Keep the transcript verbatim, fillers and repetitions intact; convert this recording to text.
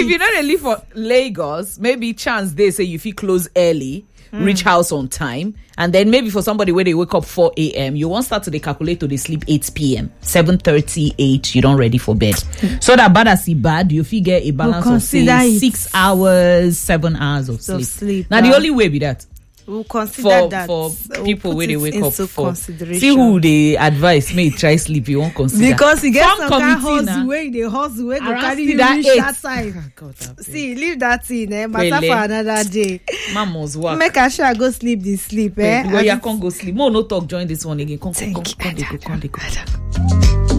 if you don't leave for Lagos, maybe chance they say if you close early, mm. reach house on time, and then maybe for somebody where they wake up four a.m., you won't start to the calculate to they sleep eight p.m. seven thirty, eight, you don't ready for bed. So that bad as bad, you figure a balance we'll of say it. six hours, seven hours of sleep. sleep now, uh, the only way be that. We'll consider for, that. For people we'll where they wake up for. See who they advise may try sleep, you won't consider. Because you get some, some kind of hustle way, they hustle way, go carry you that reach that time. God, see, leave that in, eh? But for another day. Mama's work. Make a sure I go sleep this sleep, eh? Well, you can't go sleep. More no talk, join this one again. Come, come, come, come, come, come, come, come.